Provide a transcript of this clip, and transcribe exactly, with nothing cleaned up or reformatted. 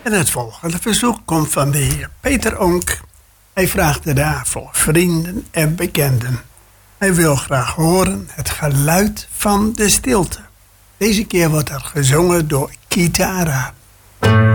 En het volgende verzoek komt van de heer Peter Onk. Hij vraagt daar voor vrienden en bekenden. Hij wil graag horen het geluid van de stilte. Deze keer wordt er gezongen door Kitara.